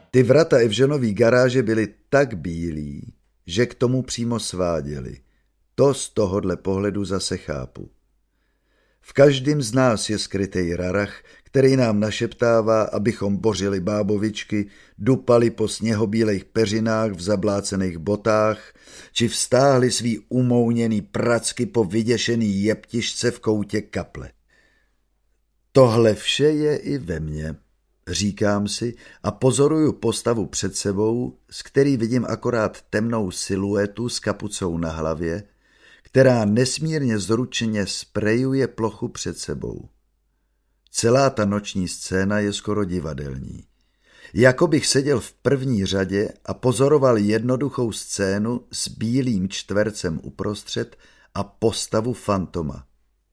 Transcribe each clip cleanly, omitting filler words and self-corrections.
Ty vrata Evženový garáže byly tak bílí, že k tomu přímo sváděly. To z tohohle pohledu zase chápu. V každém z nás je skrytej rarach, který nám našeptává, abychom bořili bábovičky, dupali po sněhobílejch peřinách v zablácených botách, či vstáhli svý umouněný pracky po vyděšený jeptišce v koutě kaple. Tohle vše je i ve mně, říkám si a pozoruju postavu před sebou, z který vidím akorát temnou siluetu s kapucou na hlavě, která nesmírně zručně sprejuje plochu před sebou. Celá ta noční scéna je skoro divadelní. Jako bych seděl v první řadě a pozoroval jednoduchou scénu s bílým čtvercem uprostřed a postavu fantoma.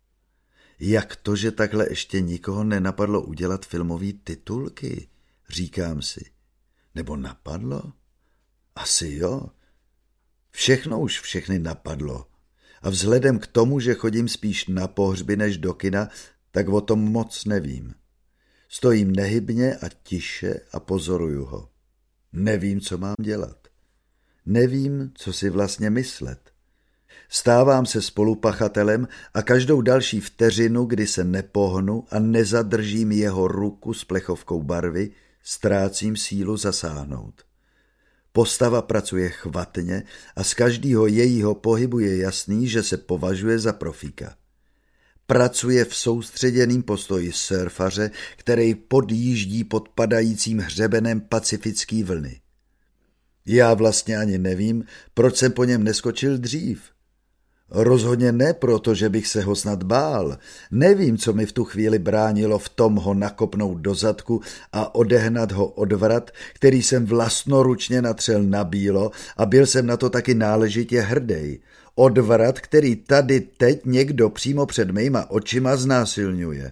Jak to, že takhle ještě nikoho nenapadlo udělat filmový titulky, říkám si. Nebo napadlo? Asi jo. Všechno už všechny napadlo. A vzhledem k tomu, že chodím spíš na pohřby než do kina, tak o tom moc nevím. Stojím nehybně a tiše a pozoruju ho. Nevím, co mám dělat. Nevím, co si vlastně myslet. Stávám se spolupachatelem a každou další vteřinu, kdy se nepohnu a nezadržím jeho ruku s plechovkou barvy, ztrácím sílu zasáhnout. Postava pracuje chvatně a z každého jejího pohybu je jasný, že se považuje za profíka. Pracuje v soustředěným postoji surfaře, který podjíždí pod padajícím hřebenem pacifický vlny. Já vlastně ani nevím, proč jsem po něm neskočil dřív. Rozhodně ne proto, že bych se ho snad bál. Nevím, co mi v tu chvíli bránilo v tom ho nakopnout do zadku a odehnat ho odvrat, který jsem vlastnoručně natřel na bílo a byl jsem na to taky náležitě hrdej. Odvrat, který tady teď někdo přímo před mýma očima znásilňuje.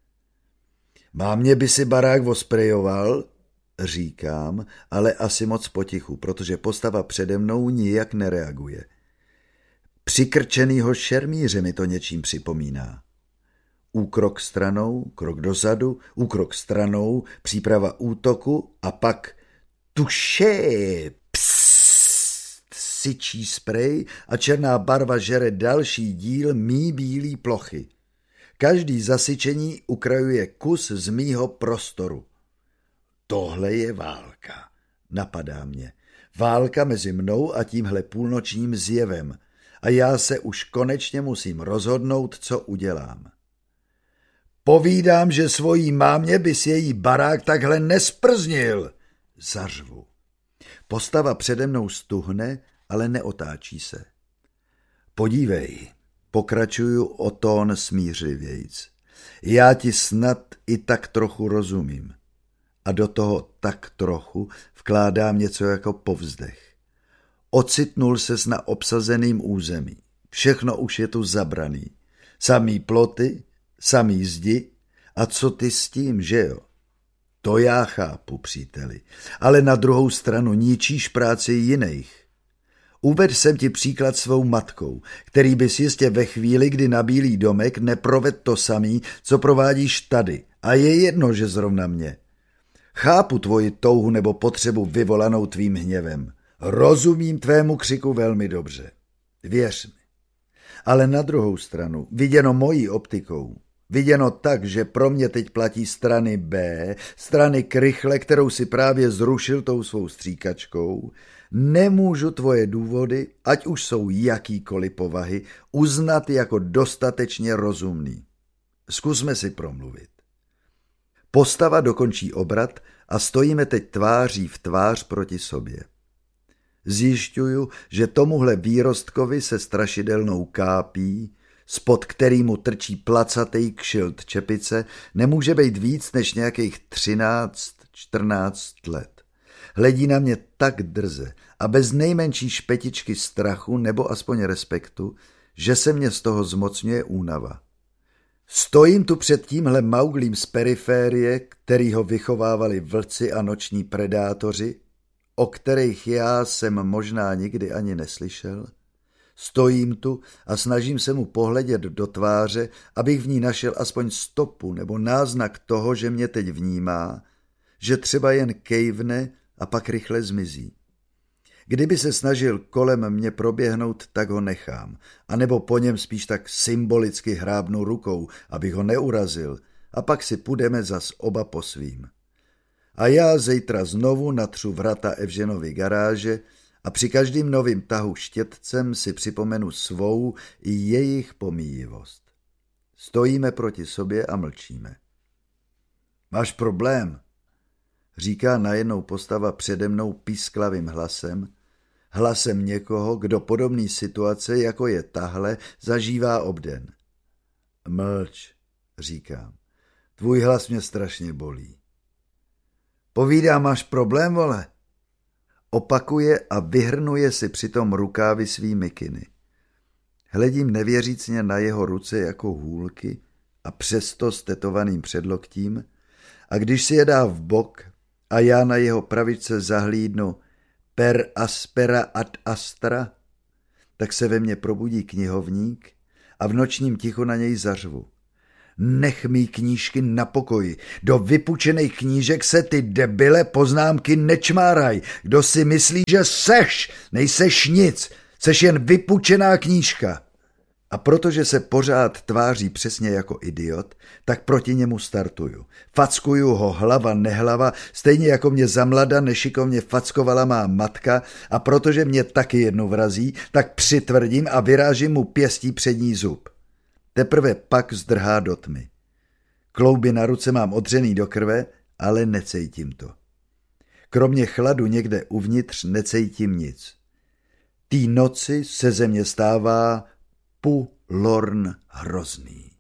Mámě by si barák osprejoval, říkám, ale asi moc potichu, protože postava přede mnou nijak nereaguje. Přikrčenýho šermíře mi to něčím připomíná. Úkrok stranou, krok dozadu, úkrok stranou, příprava útoku a pak tuše, psst, syčí sprej a černá barva žere další díl mý bílý plochy. Každý zasyčení ukrajuje kus z mýho prostoru. Tohle je válka, napadá mě. Válka mezi mnou a tímhle půlnočním zjevem. A já se už konečně musím rozhodnout, co udělám. Povídám, že svojí mámě bys její barák takhle nesprznil, zařvu. Postava přede mnou stuhne, ale neotáčí se. Podívej, pokračuju o tón smířlivějc. Já ti snad i tak trochu rozumím. A do toho tak trochu vkládám něco jako povzdech. Ocitnul ses na obsazeným území. Všechno už je tu zabraný. Samý ploty, samý zdi. A co ty s tím, že jo? To já chápu, příteli. Ale na druhou stranu ničíš práci jiných. Uvedl jsem ti příklad svou matkou, který bys jistě ve chvíli, kdy nabílí domek, neproved to samý, co provádíš tady. A je jedno, že zrovna mě. Chápu tvoji touhu nebo potřebu vyvolanou tvým hněvem. Rozumím tvému křiku velmi dobře. Věř mi. Ale na druhou stranu, viděno mojí optikou, viděno tak, že pro mě teď platí strany B, strany krychle, kterou si právě zrušil tou svou stříkačkou, nemůžu tvoje důvody, ať už jsou jakýkoliv povahy, uznat jako dostatečně rozumný. Zkusme si promluvit. Postava dokončí obrat a stojíme teď tváří v tvář proti sobě. Zjišťuju, že tomuhle výrostkovi se strašidelnou kápí, spod kterýmu trčí placatej kšilt čepice, nemůže být víc než nějakých 13-14 let. Hledí na mě tak drze a bez nejmenší špetičky strachu nebo aspoň respektu, že se mě z toho zmocňuje únava. Stojím tu před tímhle Mauglím z periférie, kterýho vychovávali vlci a noční predátoři, o kterých já jsem možná nikdy ani neslyšel. Stojím tu a snažím se mu pohledět do tváře, abych v ní našel aspoň stopu nebo náznak toho, že mě teď vnímá, že třeba jen kejvne a pak rychle zmizí. Kdyby se snažil kolem mě proběhnout, tak ho nechám, anebo po něm spíš tak symbolicky hrábnu rukou, abych ho neurazil, a pak si půjdeme zas oba po svým. A já zítra znovu natřu vrata Evženovy garáže a při každým novým tahu štětcem si připomenu svou i jejich pomíjivost. Stojíme proti sobě a mlčíme. Máš problém, říká najednou postava přede mnou písklavým hlasem někoho, kdo podobný situace, jako je tahle, zažívá obden. Mlč, říkám, tvůj hlas mě strašně bolí. Povídá, máš problém, vole? Opakuje a vyhrnuje si přitom rukávy svý mikiny. Hledím nevěřícně na jeho ruce jako hůlky a přesto s tetovaným předloktím, a když si je dá v bok a já na jeho pravičce zahlídnu per aspera ad astra, tak se ve mně probudí knihovník a v nočním tichu na něj zařvu. Nech mý knížky na pokoji. Do vypučených knížek se ty debile poznámky nečmáraj. Kdo si myslí, že seš, nejseš nic, seš jen vypučená knížka. A protože se pořád tváří přesně jako idiot, tak proti němu startuju. Fackuju ho hlava nehlava, stejně jako mě zamlada nešikovně fackovala má matka, a protože mě taky jednou vrazí, tak přitvrdím a vyrážím mu pěstí přední zub. Teprve pak zdrhá do tmy. Klouby na ruce mám odřený do krve, ale necítím to. Kromě chladu někde uvnitř necítím nic. Té noci se ze mě stává Pulorn hrozný.